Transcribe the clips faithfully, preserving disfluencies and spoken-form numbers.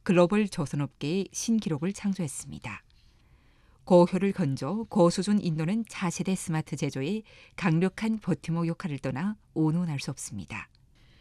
글로벌 조선업계의 신기록을 창조했습니다. 고효를 건조, 고수준 인도는 차세대 스마트 제조의 강력한 버티목 역할을 떠나 온온할 수 없습니다.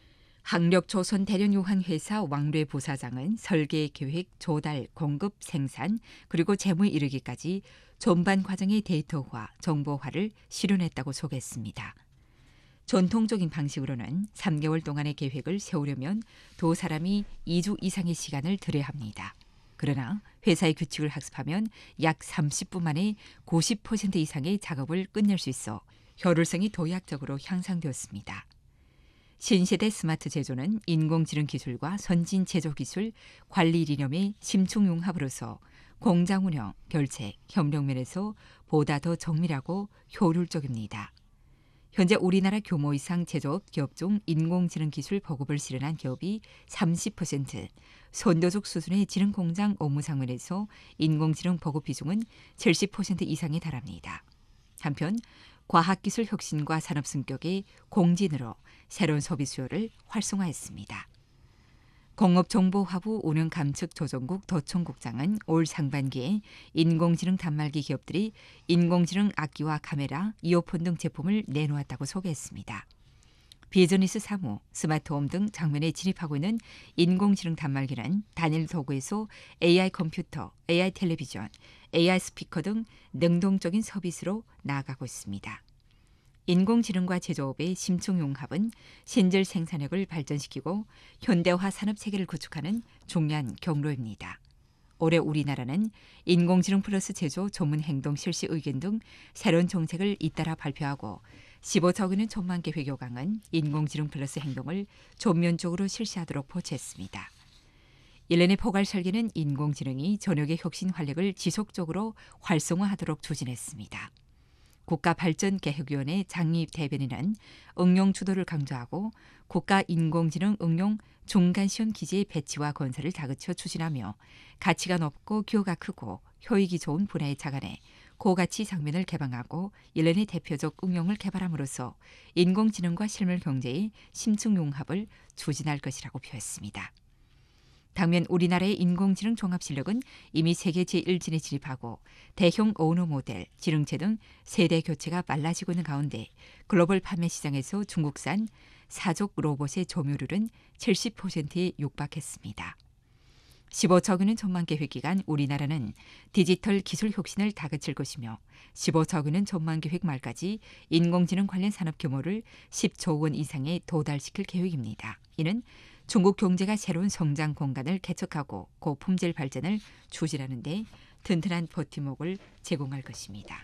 항력조선 대련유한회사 왕래 부사장은 설계, 계획, 조달, 공급, 생산, 그리고 재무에 이르기까지 전반 과정의 데이터화, 정보화를 실현했다고 소개했습니다. 전통적인 방식으로는 삼 개월 동안의 계획을 세우려면 두 사람이 이 주 이상의 시간을 들여야 합니다. 그러나 회사의 규칙을 학습하면 약 삼십 분 만에 구십 퍼센트 이상의 작업을 끝낼 수 있어 효율성이 도약적으로 향상되었습니다. 신세대 스마트 제조는 인공지능 기술과 선진 제조 기술, 관리 이념의 심층융합으로서 공장 운영, 결책, 협력 면에서 보다 더 정밀하고 효율적입니다. 현재 우리나라 규모 이상 제조업 기업 중 인공지능 기술 보급을 실현한 기업이 삼십 퍼센트, 선도적 수준의 지능 공장 업무 장면에서 인공지능 보급 비중은 칠십 퍼센트 이상에 달합니다. 한편 과학기술 혁신과 산업 승격의 공진으로 새로운 소비 수요를 활성화했습니다. 공업정보화부 운영감측조정국 도청국장은 올 상반기에 인공지능 단말기 기업들이 인공지능 악기와 카메라, 이어폰 등 제품을 내놓았다고 소개했습니다. 비즈니스 사무, 스마트홈 등 장면에 진입하고 있는 인공지능 단말기는 단일 도구에서 에이아이 컴퓨터, 에이아이 텔레비전, 에이아이 스피커 등 능동적인 서비스로 나아가고 있습니다. 인공지능과 제조업의 심층융합은 신질 생산력을 발전시키고 현대화 산업체계를 구축하는 중요한 경로입니다. 올해 우리나라는 인공지능 플러스 제조 전문 행동 실시 의견 등 새로운 정책을 잇따라 발표하고 십오조 원의 천만 계획 요강은 인공지능 플러스 행동을 전면적으로 실시하도록 포착했습니다. 일련의 포괄 설계는 인공지능이 전역의 혁신 활력을 지속적으로 활성화하도록 추진했습니다. 국가발전계획위원회 장립 대변인은 응용 주도를 강조하고 국가인공지능 응용 중간시험 기지의 배치와 건설을 다그쳐 추진하며 가치가 높고 규모가 크고 효익이 좋은 분야에 착안해 고가치 장면을 개방하고 일련의 대표적 응용을 개발함으로써 인공지능과 실물 경제의 심층융합을 추진할 것이라고 표했습니다. 당면 우리나라의 인공지능 종합실력은 이미 세계 제일 진에 진입하고 대형 언어 모델, 지능체 등 세대 교체가 빨라지고 있는 가운데 글로벌 판매 시장에서 중국산 사족 로봇의 점유율은 칠십 퍼센트에 육박했습니다. 십오조 원의 전망 계획 기간 우리나라는 디지털 기술 혁신을 다그칠 것이며 십오조 원의 전망 계획 말까지 인공지능 관련 산업 규모를 십조 원 이상에 도달시킬 계획입니다. 이는 중국 경제가 새로운 성장 공간을 개척하고 고품질 발전을 추진하는 데 튼튼한 버팀목을 제공할 것입니다.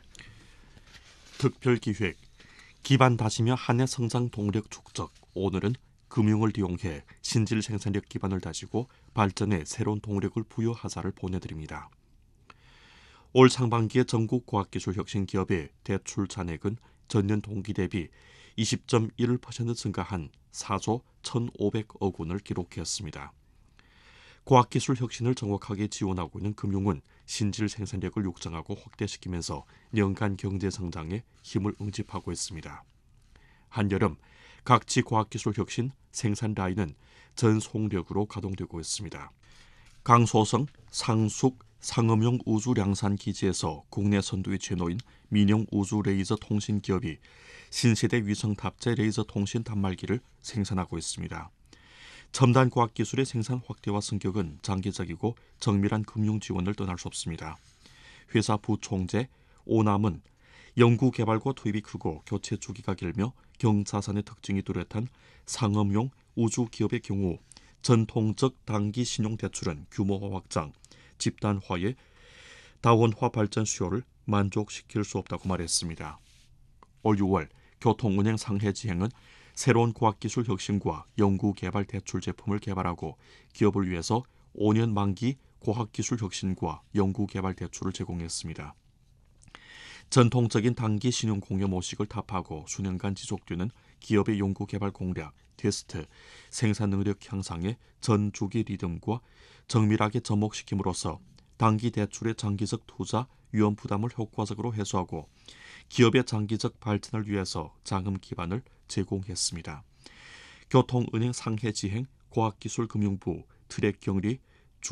특별기획 기반 다지며 한해 성장 동력 축적. 오늘은 금융을 이용해 신질 생산력 기반을 다지고 발전에 새로운 동력을 부여하자를 보내드립니다. 올 상반기에 전국 과학기술혁신기업의 대출 잔액은 전년 동기 대비 이십 점 일 퍼센트 증가한 사조 천오백억 원을 기록했습니다. 과학기술 혁신을 정확하게 지원하고 있는 금융은 신질 생산력을 육성하고 확대시키면서 연간 경제 성장에 힘을 응집하고 있습니다. 한여름 각지 과학기술 혁신 생산 라인은 전 속력으로 가동되고 있습니다. 강소성 상숙 상업용 우주 량산 기지에서 국내 선두의 제노인 민영 우주 레이저 통신 기업이 신세대 위성 탑재 레이저 통신 단말기를 생산하고 있습니다. 첨단 과학 기술의 생산 확대와 승격은 장기적이고 정밀한 금융 지원을 떠날 수 없습니다. 회사 부총재 오남은 연구개발과 투입이 크고 교체 주기가 길며 경자산의 특징이 뚜렷한 상업용 우주 기업의 경우 전통적 단기 신용대출은 규모화 확장, 집단화의 다원화 발전 수요를 만족시킬 수 없다고 말했습니다. 올 유월 교통은행 상해지행은 새로운 과학기술 혁신과 연구개발 대출 제품을 개발하고 기업을 위해서 오 년 만기 과학기술 혁신과 연구개발 대출을 제공했습니다. 전통적인 단기 신용 공여 모식을 타파하고 수년간 지속되는 기업의 연구개발 공략, 테스트, 생산 능력 향상의 전주기 리듬과 정밀하게 접목시킴으로써 단기 대출의 장기적 투자 위험 부담을 효과적으로 해소하고 기업의 장기적 발전을 위해서 자금 기반을 제공했습니다. 교통은행 상해지행 과학기술금융부 트랙경리